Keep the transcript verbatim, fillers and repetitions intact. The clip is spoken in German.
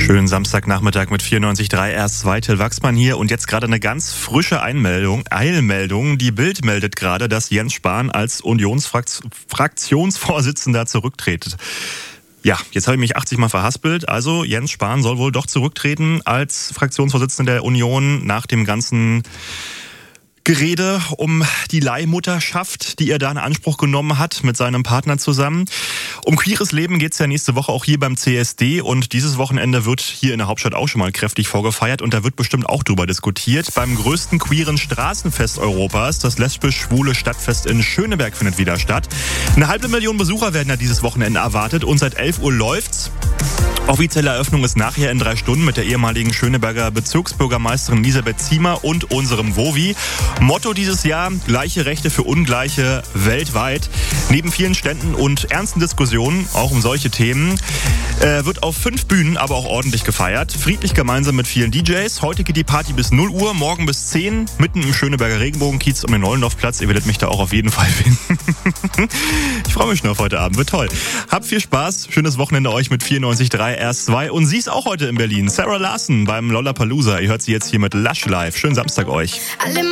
Schönen Samstagnachmittag mit vierundneunzig Komma drei, erst zwei, Till Wachsmann hier und jetzt gerade eine ganz frische Einmeldung, Eilmeldung. Die Bild meldet gerade, dass Jens Spahn als Unionsfraktionsvorsitzender zurücktritt. Ja, jetzt habe ich mich achtzig Mal verhaspelt. Also Jens Spahn soll wohl doch zurücktreten als Fraktionsvorsitzender der Union nach dem ganzen Gerede um die Leihmutterschaft, die er da in Anspruch genommen hat mit seinem Partner zusammen. Um queeres Leben geht's ja nächste Woche auch hier beim C S D und dieses Wochenende wird hier in der Hauptstadt auch schon mal kräftig vorgefeiert und da wird bestimmt auch drüber diskutiert. Beim größten queeren Straßenfest Europas, das lesbisch-schwule Stadtfest in Schöneberg, findet wieder statt. Eine halbe Million Besucher werden ja dieses Wochenende erwartet und seit elf Uhr läuft's. Offizielle Eröffnung ist nachher in drei Stunden mit der ehemaligen Schöneberger Bezirksbürgermeisterin Elisabeth Ziemer und unserem Wovi. Motto dieses Jahr: gleiche Rechte für Ungleiche weltweit. Neben vielen Ständen und ernsten Diskussionen, auch um solche Themen, äh, wird auf fünf Bühnen aber auch ordentlich gefeiert. Friedlich gemeinsam mit vielen D Js. Heute geht die Party bis null Uhr, morgen bis zehn, mitten im Schöneberger Regenbogenkiez um den Neulendorfplatz. Ihr werdet mich da auch auf jeden Fall finden. Ich freue mich schon auf heute Abend, wird toll. Habt viel Spaß, schönes Wochenende euch mit vierundneunzig Komma drei, erst zwei. Und sie ist auch heute in Berlin, Sarah Larson beim Lollapalooza. Ihr hört sie jetzt hier mit Lush Live. Schönen Samstag euch. Alle